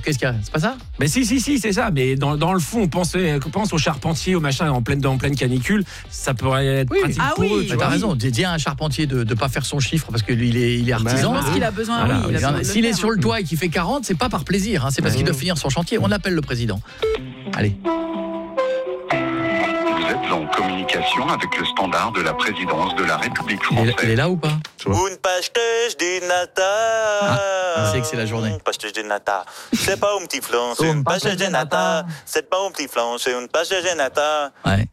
Qu'est-ce qu'il y a ? C'est pas ça ? Mais si, c'est ça. Mais dans le fond, pense aux charpentiers, au machin, en pleine canicule. Ça pourrait être pratique pour eux. T'as raison. Dis à un charpentier de pas faire son chiffre parce qu'il il est artisan. Je pense qu'il a besoin. S'il est sur le toit et qu'il fait 40, c'est pas par plaisir. C'est parce qu'il doit finir son chantier. On appelle le président. Allez. Vous êtes en communication avec le standard de la présidence de la République française. Il est là ou pas ? Une pasteuse de nata. C'est que c'est la journée. Une pasteuse de nata. C'est pas un petit flan, c'est une pasteuse de nata. C'est pas un petit flan, c'est une pasteuse de nata. Ouais.